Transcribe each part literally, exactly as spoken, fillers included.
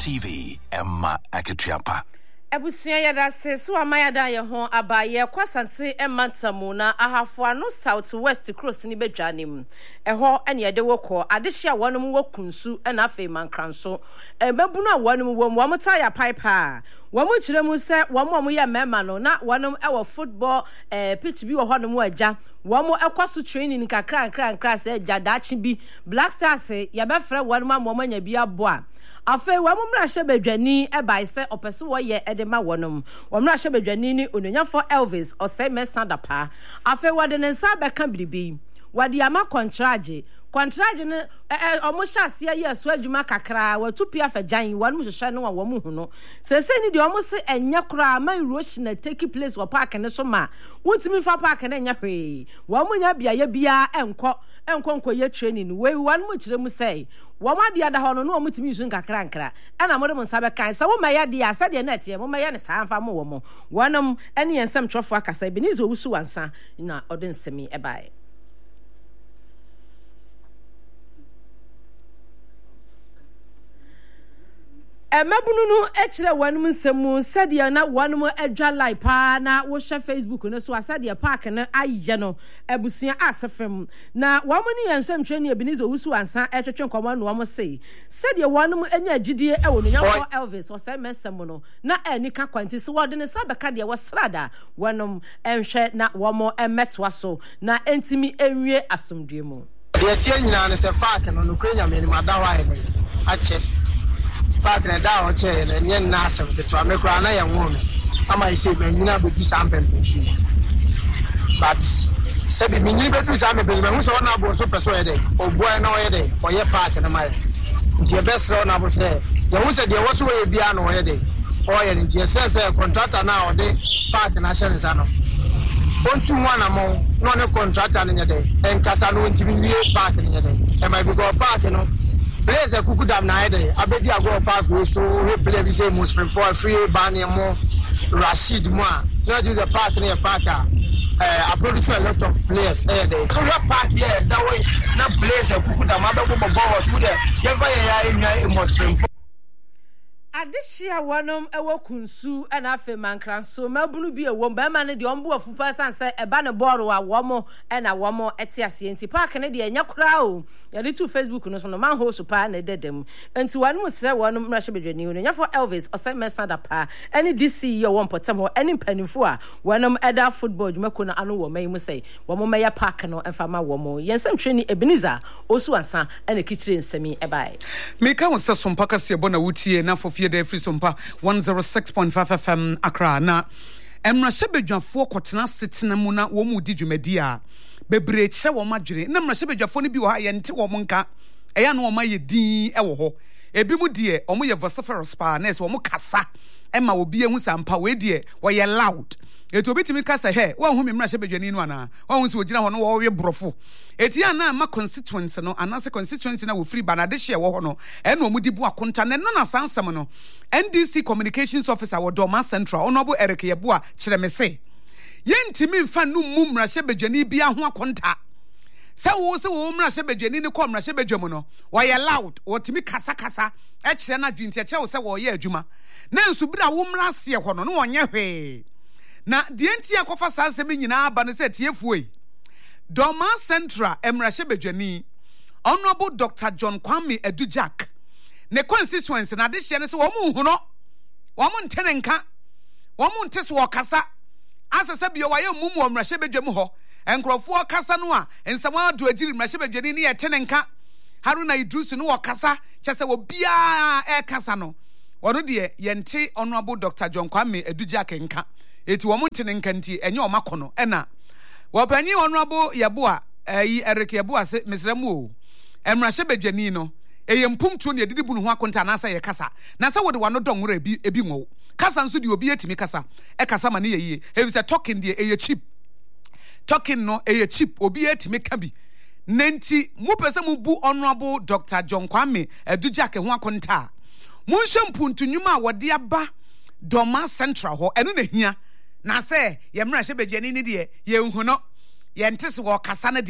T V, Emma Akachiapa. Ebusia yada se so amayada ye ho abaye kwasante emantamu na ahafo no south west cross ni bedwanim eho ene yede wokọ adehia wonom wokunsu ena afi mankranso emabunu a wonom wom womta ya pipe womo kiremu se womo mo ye mema no na wonom ewo football eh pitch bi wo honom agya womo ekwaso training kakra nkra nkra se agya dachi bi Black Stars ye be frɛ wonom amomanya bi aboa afa womo mra hye bedwani e bai se opese wo ye edema wonom womra hye bedwani ni ononyafo Elvis osai mesanda pa afa wode ne nsa beka biribi wade ama contrage contrage ne omo hyase ye aso adwuma kakra watupia fagan wonom hwehwe no wo mo hu no sese ni de omo se enya kra ma erosion na take place wo park ne so ma wontimi fa park ne nya hwe womo nya bia ye bia enko enko enko ye training we wonom kiremu sei woma dia da hono no omutimi isu nkakra nkra ana mo de mo nsabe kan se wo maya dia asade na tie mo maya ne saa mfa mo wo mo wonom ene yensem trofo akasa bi ni zo wusu wansa na ode nsemi ebae emabunu no ekire wanum nsemu sadia na wanum adwa live pa na wo hwe Facebook no so asadia park na aye no ebusia asefem na wamu ni yansem twani Ebenezer Owusu ansa etwetwe nkomo no wamo sei sadia wanum anya agidie e wo no nyafo Elvis o sai mesem no na enika kwanti se wode ne sabeka de wo srada wanum enhwe na wamo emetwa so na entimi enwie asomdue mu de tie nyina ne se park no no kwenya me ni madawa he ache park na da o che na nye na asem ke to amekra na ye won ama ise me nyina bedu sample nchi but sabi me nyina bedu sample be me hu so na bo so peso ye de oboy na o ye de o ye park na mai nti e best na bo se ye hu se de wo so ye bia na o ye de o ye nti e se se contractor na o de park na share nsa no ontu nwana mo no ne contractor na nye de enkasa no nti bi wie park na nye de e mai bi go park no Blaze kukudam na ede abedi agro park we so we play we say Muslim for free ban mo Rashid mo not use a park near park uh I produce a lot of players eh there so we park here that way na Blaze kukudam abego bobo so there never ya Muslim adehia wonom ewo kunsu ana afi mankranso mabunu bi ewo ba ma ne de ombo afupa sanse eba ne boro wa womo na womo eti ase nti park ne de enya kura o ya de to Facebook no so no man ho so pa na dedem nti wonom se wonom mrahye bedwani no nyafo Elvis osai mesanda pa any D C yo won potem ho any panifo a wonom eda football dwumako na ano wo mai mu sei womo meya park no emfa ma womo yensem twani Ebenezer osu ansa ene kitire nsemi ebae meka wo se sompaka se bona wutie na fofie de free sompa one oh six point five F M Accra na emrahye bedwafo kotena setena mu na wo mu di dwumadi a bebre kye wo madwere na emrahye bedwafo no bi wo ha ye nte wo monka eya na wo ma ye din e wo ho ebi mu die omo ye vociferous pa na se wo kasa ema obi ehu sampa we die wo ye loud eto bitimi kasa he wo hu me mrahye bedwani no ana wo hu se ogina ho no wo we brofo eti ana ma constituency no ana se constituency na wo free banade hye wo ho no e na omudi bu akonta ne no na sansam no N D C communications officer wo Doma Central honorable Eric Yeboa kire me se yentimi mfa no mu mrahye bedwani bia ho akonta se wo se wo mrahye bedwani ne ko mrahye bedwamu no wo ye loud wo timi kasa kasa e kire na dwinti e kire wo se wo ye adwuma na nsu bira wo mrase ho no no wonye hwe na die nti akofa sansem nyina aba ne se tiefuoi Doma Central emrahye bedwani honorable Doctor John Kwame Edujak ne constituency na de hye ne se wo mu hu no wo mu ntenenka wo mu ntese wo kasa asese bia wa ye mumu wo mrahye bedwamu ho enkrofo kasa no a ensam ado agiri mrahye bedwani ne ye tenenka Haruna Idris no wo kasa kyese wo bia e kasa no wono de yente honorable Doctor John Kwame Edujak nka eti wo montene nkanti enye o makono ena wo panyi honorable Yeboa ayi Eric Yeboa se mesramu o emrahye bedwani no eye mpumtu ne edidibu no ho akonta na asa ye kasa na sa wo de wano dongora ebi ebi ngo kasa nso de obi etimi kasa e kasa ma ne ye e say talking de eye cheap talking no eye cheap obi etimi ka bi nenti mu pese mu bu honorable Doctor John Kwame Edujak ho akonta mu nhempuntu nwuma a wode aba Doma Central ho eno na hia na se ye mrahye bedwani ne de ye nhu no ye ntese wo kasa ne de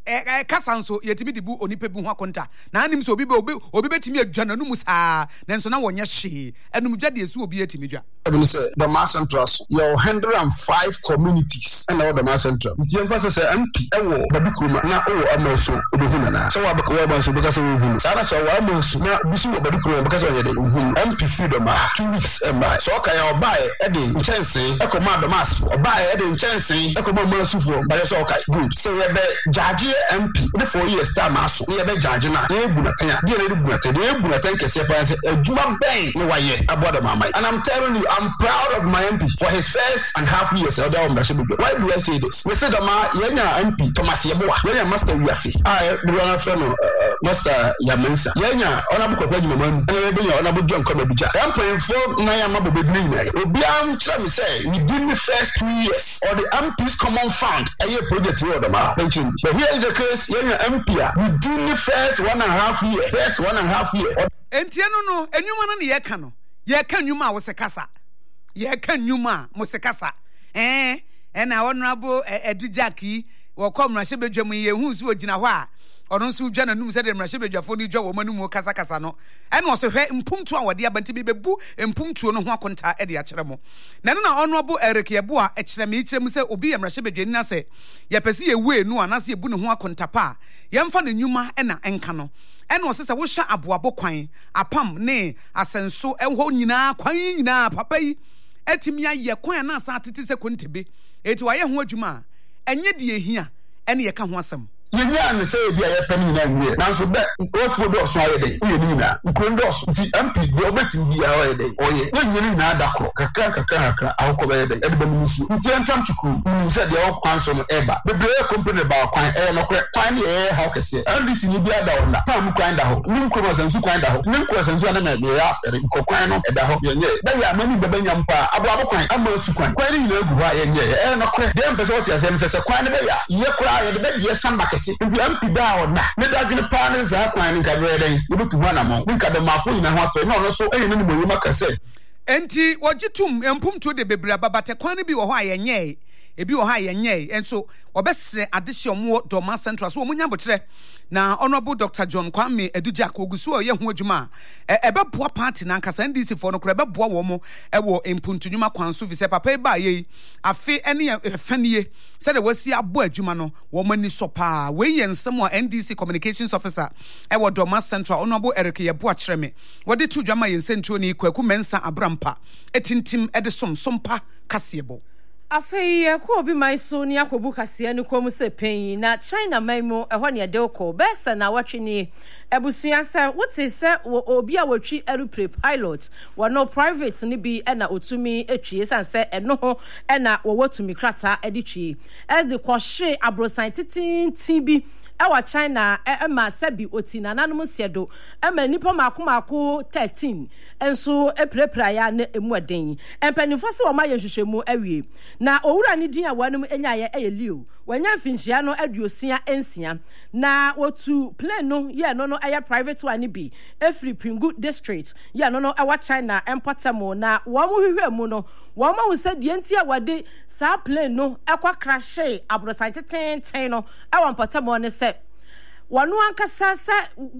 eh kasa nso yetimi dibu onipa bu ho akonta na anim so obi be obi obi betimi adwa na numu saa na nso na wonye hye enum dwa de esu obi etimi dwa Even say the mass central your one hundred five communities and now the mass central the emphasis say M P ewo badukuma na o amoso obehu na so wa beka wa amoso beka so obehu sana so wa amoso na bisu badukuma beka so yede obehu M P freedom two weeks e ma so ka ya obae e de nchense e ko ma the mass obae e de nchense e ko ma masufo ba so ka good so ye be judge M P the four years time aso ye be judge na e bunatan ya de re bunatan de e bunatan kese pa say adwuma ben ne waye aboda mamai and I'm telling you I'm proud of my M P for his first and half years. Why do I say this? We said, "Ma, yenya M P Thomas Yeboah, yenya Master Wiafi, I the one friend, Master Yamensa, yenya honorable Kwaji Maman, yenya honorable John Komabija. I'm praying for Naya Mabobedina. Obiam tell me say within the first two years, or the M P's common fund, a year project here, the ma. But here is the case, yenya M P within the first one and a half year, first one and a half year. Entiano no, enyuma na ye kano, ye kan nyuma wo se kasa. Ye kan nyuma mo se kasa eh e na honorable Edu Jackie wo kom na hyebedwam ye hu su ogina ho a ono nso dwa na num se de mrahebedwafo ni dwa wo manum kasa kasa no e na so hwe mpumtu a wode abanti bi bebu mpumtu no ho akonta e de a kire mo na no na honorable Eric Yeboah e kire me kire mu se obi ye mrahebedwani na se ye pese ye we nu anase ye bu ne ho akonta pa ye mfa ne nyuma e na enka no eno osesa wo hya aboabo kwan apam ne asenso e ho nyina kwan nyina papa yi etimi aye kwan na asa tete se kontebe eti waye ho adwuma enye de ehia ene ye ka ho asem yenya ne say bia ye pani na nwie nanso be ofo do so aye dey uye ni na nkondo so ti M P do obetim bia aye dey oye yenye ni na adakro kakra kakra kakra awko be dey edeba ni musu nti entam chuku mu se de okwan so no eba bebre company ba kwan e no kwan ni e ha kese ndisi ni bia da wona pam kwan da ho nim ko sansu kwan da ho nim ko sansu na na be ya afere ko kwan no eda ho yenye da ya mani beba nyampa abo abo kwan ama su kwan kwan ni na egu ha yenye e no kwan dem pese what ya say se kwan ne be ya ye kura ye de be ye samba nti M P da ona ne da gine pa ne za kwan nka be den ibutu na mo nka de mafo nyina ho ato na ono so eyi ne mo yima kase enti wogitum empumtu de bebra babate kwan ne bi wo ho ayenye ebi wo ha ayenye enso obesre adehye omo Doma Central so omunya botre na honorable Doctor John Kwame Edu Jackie ogusu ye ho adwuma e ebeboa party na nkasa N D C for no kra ebeboa wo mo e wo empuntunwuma kwanso fi se papa ba ye afi ene efanie se de wasi abo adwuma no wo mani so pa we ye nsem o N D C communications officer e wo Doma Central honorable Eric Yeboah kyereme wo de tu dwama ye nsentuo ni kwaku mensa abrampa etintim e de som sompa kasebo afei ko obi mai so ni akobu kase ni kom se pen na China maimo ehọ ne de ko besa na watwe ni ebusua se wote se obi a watwi aeroplane pilot wono private ni bi na otumi etwie san se eno ho na wo wotumi krata editwi e de ko hye abrosan titin bi ewa China ema sabi otina nanom siedo ema nipa mako mako thirteen enso eprepra ya na emu aden empanifo se wo ma yehwehwemu awie na owura ni din a wanum enya ye eyelio wanya mfinhia no aduosia ensia na wotu plane no ye no no aya private one bi efri Pingu district ye no no ewa China empotamo na wo mo hwehwemu no wo ma wo se die ntia wade sa plane no ekwa crashe abrosan teten no ewa empotamo ne se wanu ankasa sa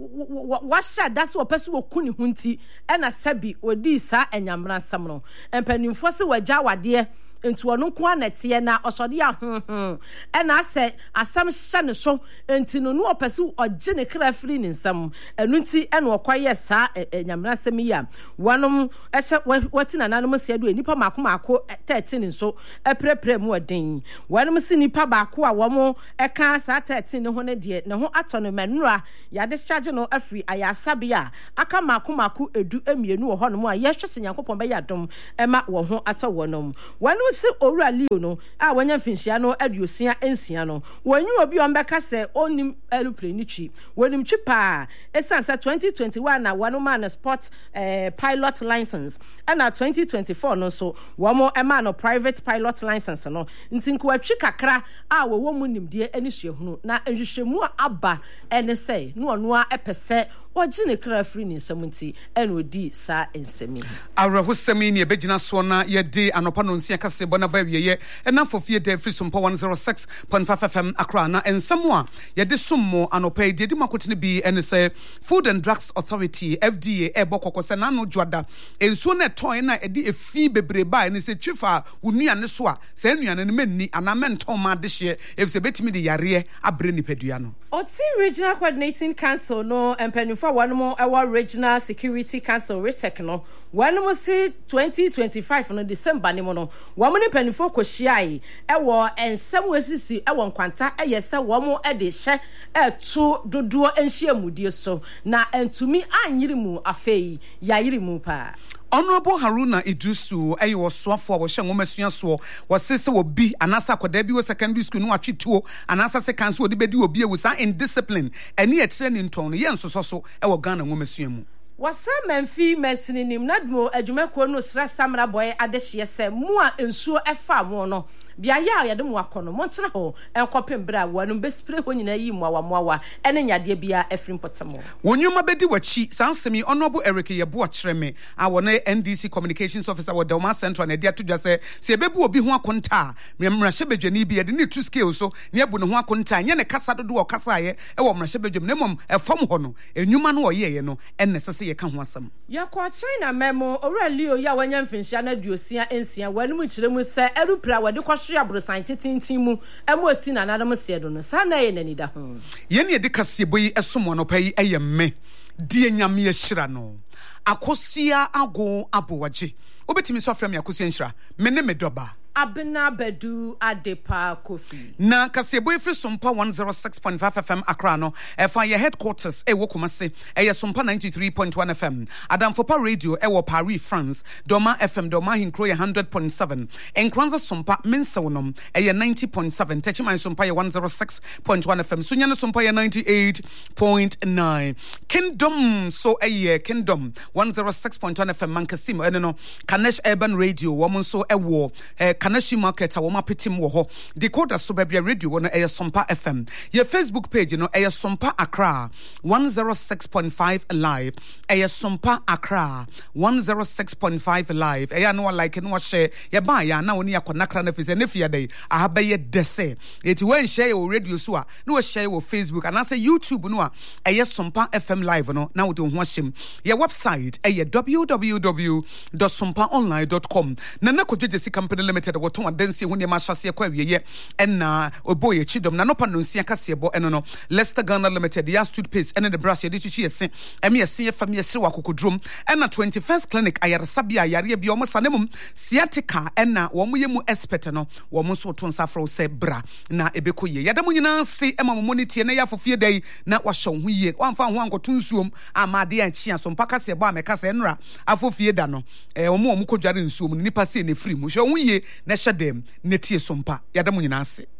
washa daso opesu okuni hunti ena sabi odi sa enyamra sam no empanimfo se wagya wade enti wonu ko anete na osode ahonhon ena ase asam hye ne so enti no no opesu ogye ne kra firi ne nsam enu nti ena okoye sa enyamra sam ya wanum ese watina nanom se do nipa mako mako thirteen so eprepre mu odin wanum si nipa baako a womo eka sa thirteen ne ho ne de ne ho ato no manura ya discharge no afri ayasabia aka mako mako edu emienu wo hono mu a yehwese nyankopon be yadom ema wo ho ato wonom wanum si owura leo no a wanya finhia no aduosia ensia no wanyu obi ombeka se onim aeroplane ni twi wonim twi pa esansa twenty twenty-one na wanu man sport eh, pilot license and twenty twenty-four no so womo ema no private pilot license no ntinku atwi kakra a wo wo mu nimde ani hwehunu na ehwehwemu aba ene sei no ono a epese wagye kra free ni nsamunti ene odi sa ensemi awrehosemi ne ebegina so na ye de anopa no nsia kase bona ba wieye ena fofie de free sompa one oh six point five F M Accra na ensamo a ye de sommo anopa e de makotene bi ene say Food and Drugs Authority F D A e bokoko se na no dwada enso na toy na e de efi bebreba ene se twifa unuane so a se anuane ne manni ana menton ma de hye e se betimi de yare abre nipadua no Oti Regional Coordinating Council no empanifo one mo our Regional Security Council resec no one mo si twenty twenty-five no December ni mo no one mo ni empanifo kwhyiai e wo ensem wesisi e wo nkwanta e yese wo mo e de hye e to dodo enhyiamudie so na entumi anyiri mu afei ya yiri mu pa Honorable Haruna Idrisu ayi wosoafo a wo hye ngomasua so wosese wo bi anasa akoda bi wo secondary school no atwetuo anasa second so odi bedi obi ewusa indiscipline eni etre ni nton ye nsoso so e wo Ghana ngomasua mu wasa manfi mesininim nadmo adwumako no sra samra boy adehye se mu a ensuo efa mo no bia ya ya de mo akono mo ntena ho enkopem bra wanum bespre ho nyina yi mu awamoawa ene nyade bia efrim potamo wonyuma bedi wachi sansemi Honorable Eric Yebo akyereme a wona N D C Communications Officer wo Delma Central na dia todwa se se bebu obi ho akonta mmrahye bedwani bia de ne two scale so ne abu ne ho akonta nya ne kasa dodo o kasa ye e wo mmrahye bedwam ne mom efam ho no enyuma no oye ye no enne sese ye ka ho asam yakwa China memo owura Leo ya wanya mfinhia na duosia ensia wanum kyeremu se erupra wade kwahwe abrosan tetintin mu emoti na nadam sedo no sa na ye nani da ho ye ne de kase boyi esomo no pai eyemme die nyame ehira no akosia ago abowaje obetimi so afrem yakosia nhira me ne medoba Abena Bedu Adepa Kofi. Na kasebo efri sompa one oh six point five F M Accra no e fa ye headquarters e wo Kumasi e ye sompa ninety-three point one F M Adamfopa Radio e wo Paris France Doma F M Doma Hinkro ye one hundred point seven Enkranza sompa Minsawonom e ye ninety point seven Techiman sompa ye one oh six point one F M Sunyane sompa ye ninety-eight point nine Kingdom so e ye Kingdom one oh six point one F M Mankasimo e no Kanesh Urban Radio wo so e wo e Kanashi Market a woma petim wo ho decoder so babia radio no e Sompa F M your Facebook page no e Sompa Accra one oh six point five live e Sompa Accra one oh six point five live e ya no like no share ye ba ya na woni yakonakra na fise ne fia dai ahaba ye dese eti wen share your radio so a no share your Facebook and say YouTube no a e Sompa F M live no na wo de ho hyem your website e w w w dot sompa online dot com na na kojejesi company limited wo ton adansi ho ne ma hyase kwa wieye enna oboye chidom na nopa no nsia kase bo eno no Leicester Ghana Limited ya toothpaste ene de brush ye chichi ese eme ese ye fam ye sere wakokodrum enna twenty-first clinic ayaresabia yare bia omo sanemum sciatica enna wo mo yemu expert no wo mo so ton safro se bra na ebekoye yadamu nyina se ema mo monitie na ya fofie dai na wahye ho yie wamfa ho ankoto nsuom amade anchi aso mpaka se bo ameka se nra afofie da no e omo omo kodware nsuom nipa se ne free mu hye ho yie na hyedem netie sompa yadamu nyina ase